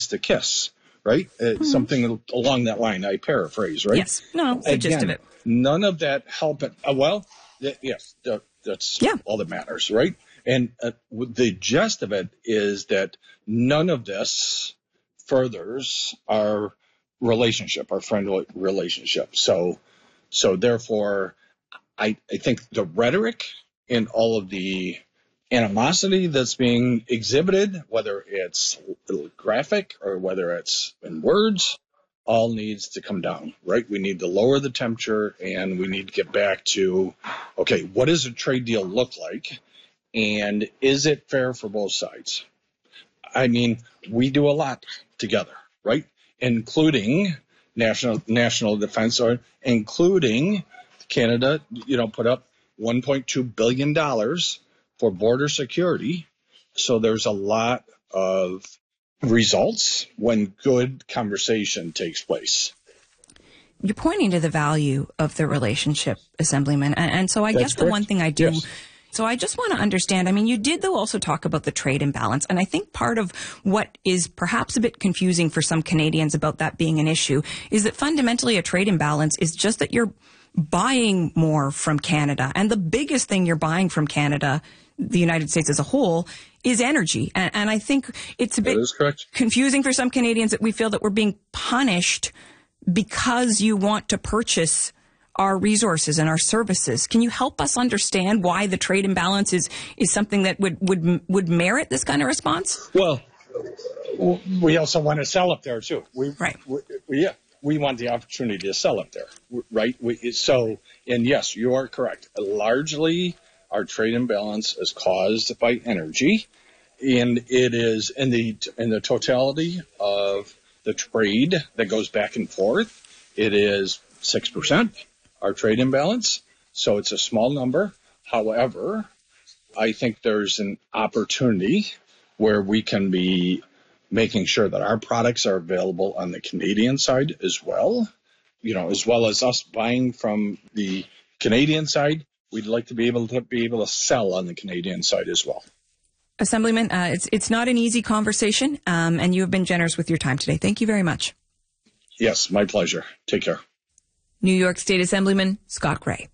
to kiss, right? Something along that line. I paraphrase, right? Yes. No, it's the gist of it. None of that help. Yes, that's all that matters, right? And the gist of it is that none of this furthers our relationship, our friendly relationship. So therefore, I think the rhetoric and all of the animosity that's being exhibited, whether it's graphic or whether it's in words, all needs to come down, right? We need to lower the temperature, and we need to get back to, okay, what does a trade deal look like? And is it fair for both sides? I mean, we do a lot together, right? Including national defense, or including Canada, put up $1.2 billion for border security. So there's a lot of results when good conversation takes place. You're pointing to the value of the relationship, Assemblyman. And so I guess the one thing I do... Yes. So I just want to understand, I mean, you did, though, also talk about the trade imbalance. And I think part of what is perhaps a bit confusing for some Canadians about that being an issue is that fundamentally a trade imbalance is just that you're buying more from Canada. And the biggest thing you're buying from Canada, the United States as a whole, is energy. And I think it's a bit confusing for some Canadians that we feel that we're being punished because you want to purchase our resources and our services. Can you help us understand why the trade imbalance is something that would merit this kind of response? Well, we also want to sell up there too. We want the opportunity to sell up there, right? And yes, you are correct. Largely, our trade imbalance is caused by energy, and it is in the totality of the trade that goes back and forth. It is 6%. Our trade imbalance. So it's a small number. However, I think there's an opportunity where we can be making sure that our products are available on the Canadian side as well, as well as us buying from the Canadian side. We'd like to be able to sell on the Canadian side as well. Assemblyman, it's not an easy conversation, and you have been generous with your time today. Thank you very much. Yes, my pleasure. Take care. New York State Assemblyman Scott Gray.